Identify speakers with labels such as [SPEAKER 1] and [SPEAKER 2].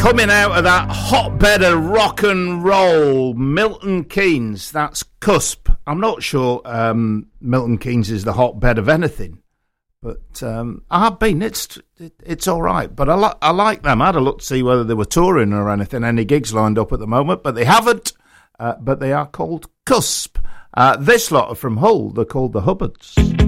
[SPEAKER 1] Coming out of that hotbed of rock and roll, Milton Keynes, that's Cusp. I'm not sure Milton Keynes is the hotbed of anything, but I have been. It's all right, but I like them. I had a look to see whether they were touring or anything, any gigs lined up at the moment, but they haven't, but they are called Cusp. This lot are from Hull. They're called the Hubbards.